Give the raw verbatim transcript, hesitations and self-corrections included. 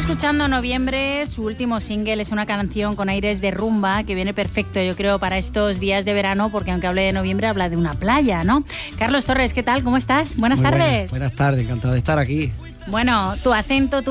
escuchando Noviembre, su último single es una canción con aires de rumba que viene perfecto, yo creo, para estos días de verano, porque aunque hable de noviembre, habla de una playa, ¿no? Carlos Torres, ¿qué tal? ¿Cómo estás? Buenas Muy tardes. Buenas, buenas tardes, encantado de estar aquí. Bueno, tu acento, tu